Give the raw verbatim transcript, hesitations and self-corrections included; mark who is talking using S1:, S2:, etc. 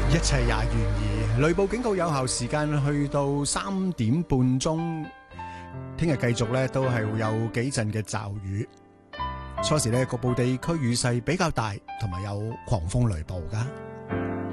S1: 一切也願意。雷暴警告有效時間去到三點半鐘，聽日繼續咧都係會有幾陣嘅驟雨。初時咧局部地區雨勢比較大，同埋有狂風雷暴噶。